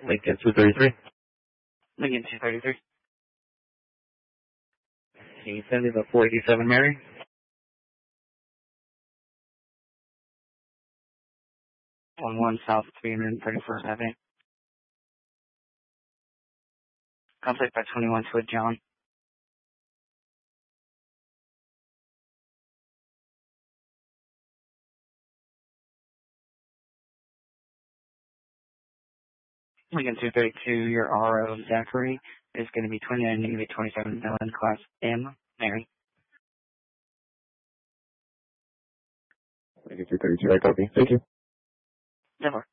Lincoln 233. Lincoln 233. Can you send me the 487 Mary? 11 South 331st Avenue. Contact by 21 Twid John. Lincoln 232, your RO Zachary is going to be 29 Navy 27 Ellen Class M Mary. Lincoln 232, I copy. Thank you. Never.